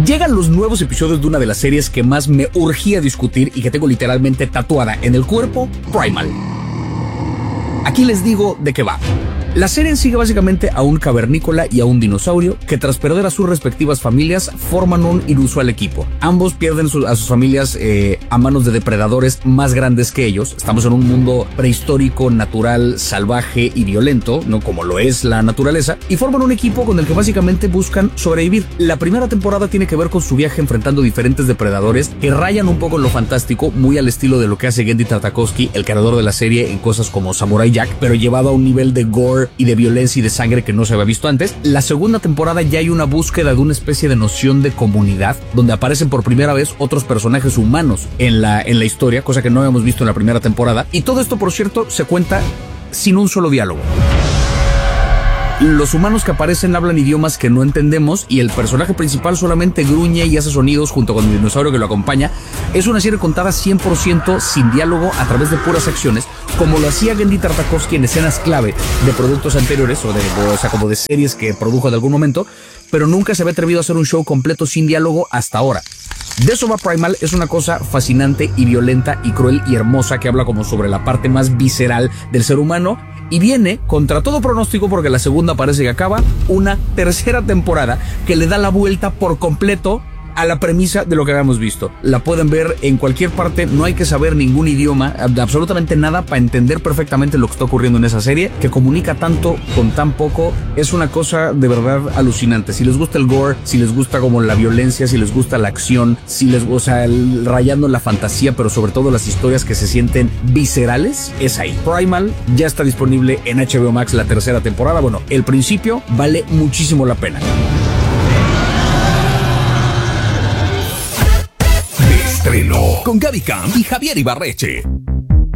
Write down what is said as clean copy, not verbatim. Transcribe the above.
Llegan los nuevos episodios de una de las series que más me urgía discutir y que tengo literalmente tatuada en el cuerpo, Primal. Aquí les digo de qué va. La serie sigue básicamente a un cavernícola y a un dinosaurio que tras perder a sus respectivas familias forman un inusual equipo. Ambos pierden a sus familias a manos de depredadores más grandes que ellos. Estamos en un mundo prehistórico, natural, salvaje y violento, no como lo es la naturaleza, y forman un equipo con el que básicamente buscan sobrevivir. La primera temporada tiene que ver con su viaje enfrentando diferentes depredadores que rayan un poco en lo fantástico, muy al estilo de lo que hace Genndy Tartakovsky, el creador de la serie, en cosas como Samurai Jack, pero llevado a un nivel de gore y de violencia y de sangre que no se había visto antes. La segunda temporada ya hay una búsqueda de una especie de noción de comunidad, donde aparecen por primera vez otros personajes humanos en la historia, cosa que no habíamos visto en la primera temporada. Y todo esto, por cierto, se cuenta sin un solo diálogo. Los humanos que aparecen hablan idiomas que no entendemos y el personaje principal solamente gruñe y hace sonidos junto con el dinosaurio que lo acompaña. Es una serie contada 100% sin diálogo a través de puras acciones, como lo hacía Genndy Tartakovsky en escenas clave de productos anteriores o sea, como de series que produjo de algún momento, pero nunca se había atrevido a hacer un show completo sin diálogo hasta ahora. De eso va Primal. Es una cosa fascinante y violenta y cruel y hermosa que habla como sobre la parte más visceral del ser humano. Y viene, contra todo pronóstico, porque la segunda parece que acaba, una tercera temporada que le da la vuelta por completo a la premisa de lo que habíamos visto. La pueden ver en cualquier parte, no hay que saber ningún idioma, absolutamente nada, para entender perfectamente lo que está ocurriendo en esa serie, que comunica tanto con tan poco. Es una cosa de verdad alucinante. Si les gusta el gore, si les gusta como la violencia, si les gusta la acción, si les gusta rayando la fantasía, pero sobre todo las historias que se sienten viscerales, es ahí. Primal ya está disponible en HBO Max la tercera temporada. Bueno, el principio vale muchísimo la pena. Estreno con Gaby Camp y Javier Ibarreche.